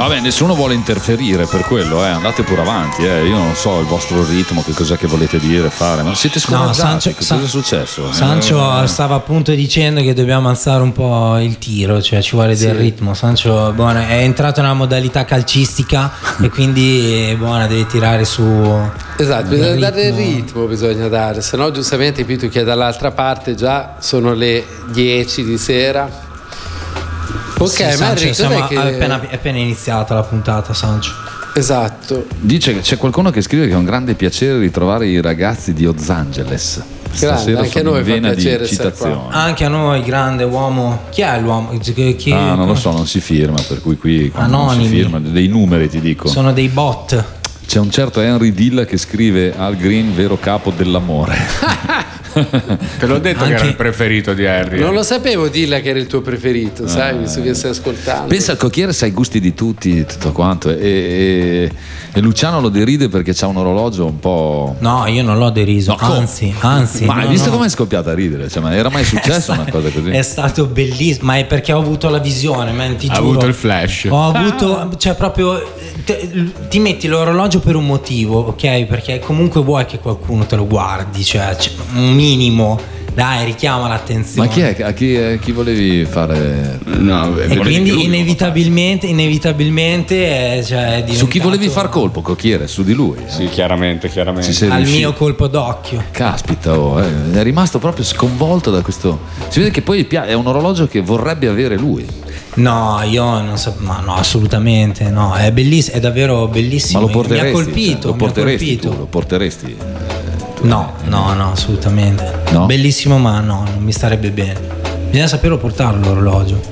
Vabbè, nessuno vuole interferire per quello, andate pure avanti, io non so il vostro ritmo, che cos'è che volete dire, fare, ma siete scoraggiati, cosa è successo? Sancio stava appunto dicendo che dobbiamo alzare un po' il tiro, cioè ci vuole del ritmo. Sancio è entrato nella modalità calcistica e quindi deve tirare su. Esatto, bisogna dare il ritmo, se no giustamente più che dall'altra parte già sono le 10 di sera. Ok, sì, Sancio, è appena iniziata la puntata, Sancio. Esatto. Dice che c'è qualcuno che scrive che è un grande piacere ritrovare i ragazzi di Los Angeles. Stasera anche a noi fa piacere essere qua. Anche a noi, grande uomo. Chi è l'uomo? Non lo so, non si firma, per cui qui non si firma, dei numeri ti dico. Sono dei bot. C'è un certo Henry Dilla che scrive Al Green, vero capo dell'amore. Te l'ho detto che era il preferito di Harry. Non lo sapevo Dilla che era il tuo preferito, sai, visto che stai ascoltando. Pensa al cocchiere, sa i gusti di tutti, tutto quanto. E Luciano lo deride perché c'ha un orologio un po'. No, io non l'ho deriso, anzi. Ma hai visto com'è scoppiata a ridere? Cioè, ma era mai successa una cosa così? È stato bellissimo, ma è perché ho avuto la visione, ti giuro. Ha avuto il flash. Ho avuto, cioè proprio ti metti l'orologio per un motivo, ok? Perché comunque vuoi che qualcuno te lo guardi, cioè un minimo, dai, richiama l'attenzione. Ma chi è? A chi volevi fare? No, e quindi inevitabilmente è diventato... Su chi volevi far colpo, cocchiere? Su di lui? Sì, chiaramente. Al mio colpo d'occhio. Caspita, è rimasto proprio sconvolto da questo. Si vede che poi è un orologio che vorrebbe avere lui. No, io non so, ma no, assolutamente no, è bellissimo, è davvero bellissimo. Ma lo porteresti? Mi ha colpito, Lo porteresti? No, assolutamente. No? Bellissimo, ma no, non mi starebbe bene. Bisogna saperlo portare l'orologio.